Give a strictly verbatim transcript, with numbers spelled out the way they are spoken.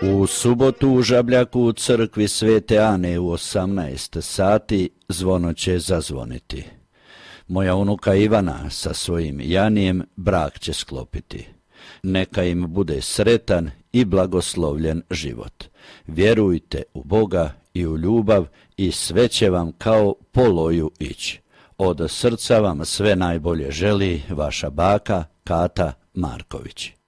U subotu u Žabljaku u crkvi Svete Ane u osamnaest sati zvono će zazvoniti. Moja unuka Ivana sa svojim Janijem brak će sklopiti. Neka im bude sretan i blagoslovljen život. Vjerujte u Boga i u ljubav i sve će vam kao po loju ići. Od srca vam sve najbolje želi vaša baka Kata Marković.